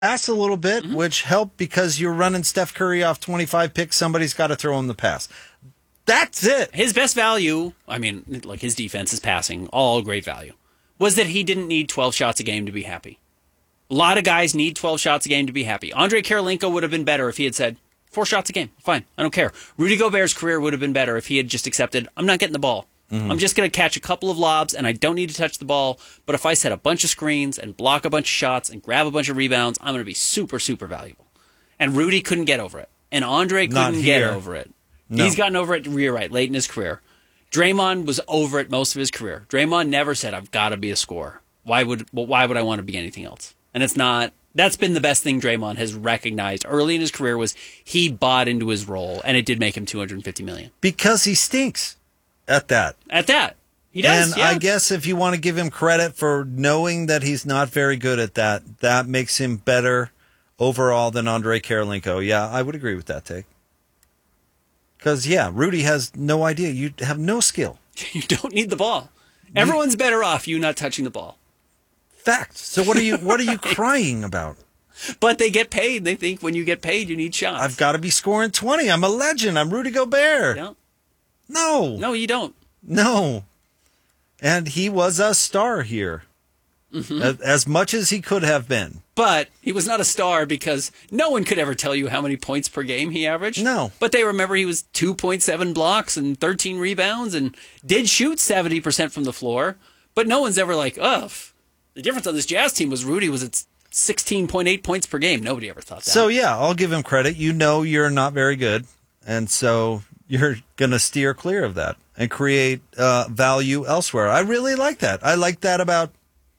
pass a little bit, which helped because you're running Steph Curry off 25 picks. Somebody's got to throw him the pass. That's it. His best value, I mean, like his defense, his passing, all great value, was that he didn't need 12 shots a game to be happy. A lot of guys need 12 shots a game to be happy. Andrei Kirilenko would have been better if he had said, 4 shots a game, fine, I don't care. Rudy Gobert's career would have been better if he had just accepted, I'm not getting the ball. I'm just going to catch a couple of lobs, and I don't need to touch the ball. But if I set a bunch of screens and block a bunch of shots and grab a bunch of rebounds, I'm going to be super, super valuable. And Rudy couldn't get over it. And Andre couldn't get over it. No. He's gotten over it, you're right, late in his career. Draymond was over it most of his career. Draymond never said, I've got to be a scorer. Why would I want to be anything else? And it's not. That's been the best thing Draymond has recognized early in his career was he bought into his role, and it did make him $250 million. Because he stinks. At that. He does, and I guess if you want to give him credit for knowing that he's not very good at that, that makes him better overall than Andrei Kirilenko. Yeah, I would agree with that take. Because, Rudy has no idea. You have no skill. You don't need the ball. Everyone's better off you not touching the ball. Fact. So what are you crying about? But they get paid. They think when you get paid, you need shots. I've got to be scoring 20. I'm a legend. I'm Rudy Gobert. No, you don't. No. And he was a star here. As much as he could have been. But he was not a star because no one could ever tell you how many points per game he averaged. No. But they remember he was 2.7 blocks and 13 rebounds and did shoot 70% from the floor. But no one's ever like, the difference on this Jazz team was Rudy was at 16.8 points per game. Nobody ever thought that. So, I'll give him credit. You know you're not very good. And so you're going to steer clear of that and create value elsewhere. I really like that. I like that about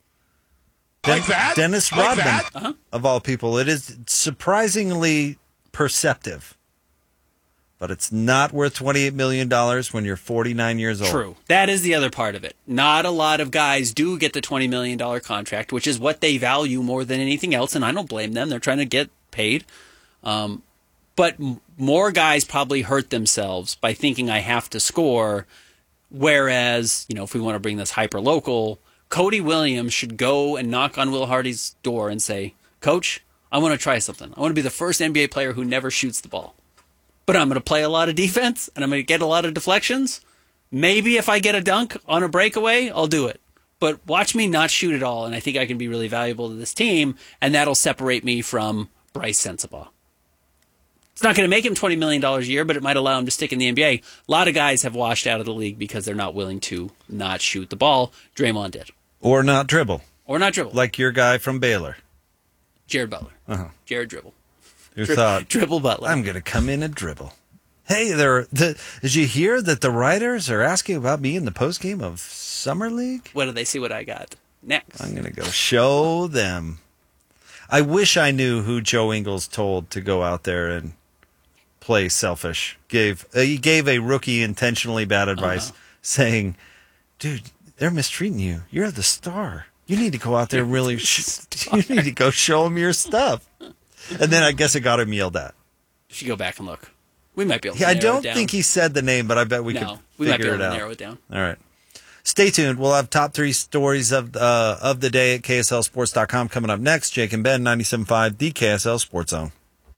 Dennis Rodman, of all people. It is surprisingly perceptive. But it's not worth $28 million when you're 49 years old. True. That is the other part of it. Not a lot of guys do get the $20 million contract, which is what they value more than anything else, and I don't blame them. They're trying to get paid. But more guys probably hurt themselves by thinking I have to score, whereas, if we want to bring this hyper-local, Cody Williams should go and knock on Will Hardy's door and say, Coach, I want to try something. I want to be the first NBA player who never shoots the ball. But I'm going to play a lot of defense, and I'm going to get a lot of deflections. Maybe if I get a dunk on a breakaway, I'll do it. But watch me not shoot at all, and I think I can be really valuable to this team, and that'll separate me from Bryce Sensabaugh. It's not going to make him $20 million a year, but it might allow him to stick in the NBA. A lot of guys have washed out of the league because they're not willing to not shoot the ball. Draymond did. Or not dribble. Like your guy from Baylor. Jared Butler. Jared Dribble. Who thought, Dribble Butler. I'm going to come in and dribble. Hey, did you hear that the writers are asking about me in the postgame of Summer League? What do they see what I got next? I'm going to go show them. I wish I knew who Joe Ingles told to go out there and play selfish. He gave a rookie intentionally bad advice, saying, dude, they're mistreating you. You're the star. You need to go out there and really, you need to go show them your stuff. And then I guess it got him yelled at. You should go back and look. We might be able to I don't think he said the name, but I bet we could figure it out. We might be able to narrow it down. All right. Stay tuned. We'll have top 3 stories of the day at KSLSports.com coming up next. Jake and Ben, 97.5, the KSL Sports Zone.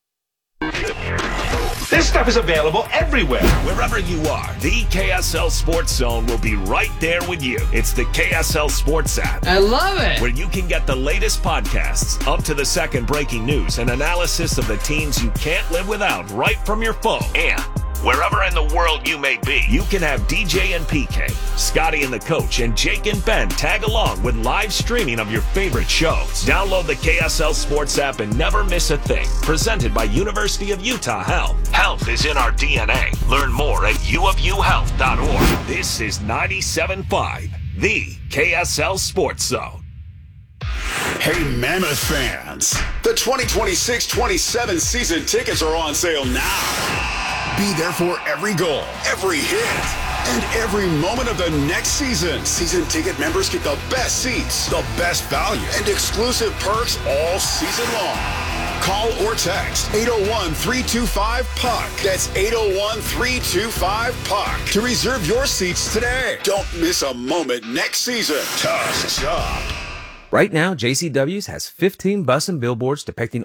This stuff is available everywhere. Wherever you are, the KSL Sports Zone will be right there with you. It's the KSL Sports app. I love it. Where you can get the latest podcasts, up-to-the-second breaking news, and analysis of the teams you can't live without right from your phone. And wherever in the world you may be, you can have DJ and PK, Scotty and the Coach, and Jake and Ben tag along with live streaming of your favorite shows. Download the KSL Sports app and never miss a thing. Presented by University of Utah Health. Health is in our DNA. Learn more at uofuhealth.org. This is 97.5, the KSL Sports Zone. Hey, Mammoth fans, the 2026-27 season tickets are on sale now. Be there for every goal, every hit, and every moment of the next season. Season ticket members get the best seats, the best value, and exclusive perks all season long. Call or text 801-325-PUCK. That's 801-325-PUCK to reserve your seats today. Don't miss a moment next season. Tusk Shop. Right now, JCW's has 15 bus and billboards depicting